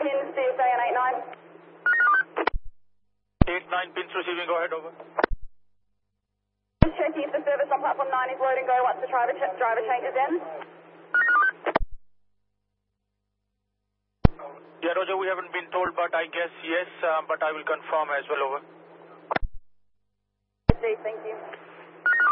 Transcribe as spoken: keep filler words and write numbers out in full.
pins, D S A and eight nine. eight nine pins receiving, go ahead, over. Just checking if the service on platform nine is load and go once the driver, ch driver changes in. Yeah, Roger, we haven't been told, but I guess yes, uh, but I will confirm as well, over. Thank you.